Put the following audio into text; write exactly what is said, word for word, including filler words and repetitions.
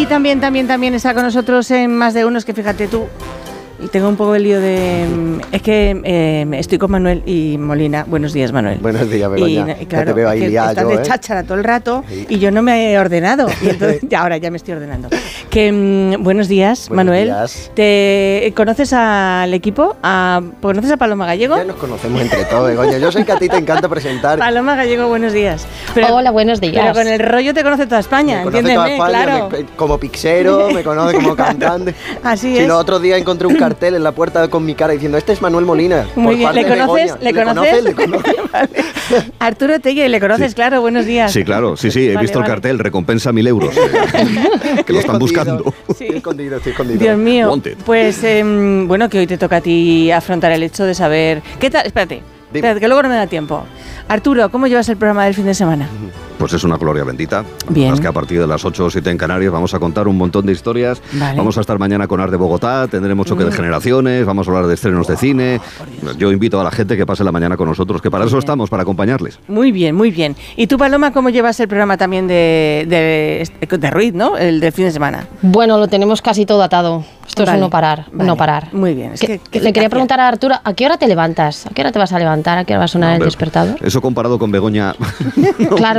también, también, también está con nosotros en Más de Uno, es que fíjate tú, y tengo un poco el lío de... Es que eh, estoy con Manuel y Molina. Buenos días, Manuel. Buenos días, Begoña. Y, y claro, ya te veo ahí liado, estás de ¿eh? cháchara todo el rato, sí. Y yo no me he ordenado. Y entonces, ya, ahora ya me estoy ordenando. Que, mm, buenos días, buenos Manuel. Días. ¿Te conoces al equipo? ¿A, ¿Conoces a Paloma Gallego? Ya nos conocemos entre todos, Begoña. Yo sé que a ti te encanta presentar. Paloma Gallego, buenos días. Pero, Hola, buenos días. Pero con el rollo te conoce toda España, me entiéndeme, toda España, claro. Me, como pixero, me conoce como cantante. Así si es. los otros días encontré un cartel en la puerta con mi cara diciendo, este es Manuel Molina. Muy bien. ¿Le conoces? ¿Le, ¿Le conoces? ¿Le conoces? Vale. Arturo Telle, ¿le conoces? Sí. Claro, buenos días. Sí, claro, sí, sí, he vale, visto vale. el cartel, recompensa mil euros, eh, que lo están buscando. Sí. Estoy escondido, estoy escondido. Dios mío, Wanted. Pues eh, bueno, que hoy te toca a ti afrontar el hecho de saber... ¿Qué tal? Espérate, espérate, que luego no me da tiempo. Arturo, ¿cómo llevas el programa del fin de semana? Pues es una gloria bendita. Bien. Es que a partir de las ocho o siete en Canarias vamos a contar un montón de historias. Vale. Vamos a estar mañana con Art de Bogotá, tendremos choque mm. de generaciones, vamos a hablar de estrenos de cine. Oh, yo invito a la gente que pase la mañana con nosotros, que para muy eso bien. estamos, para acompañarles. Muy bien, muy bien. ¿Y tú, Paloma, cómo llevas el programa también de, de, de Ruiz, ¿no? El del fin de semana. Bueno, lo tenemos casi todo atado. Esto vale. es no parar, vale. no parar. Muy bien. Es que, que, le quería preguntar a Arturo, ¿a qué hora te levantas? ¿A qué hora te vas a levantar? ¿A qué hora va a sonar no, el despertador? Eso comparado con Begoña... Claro.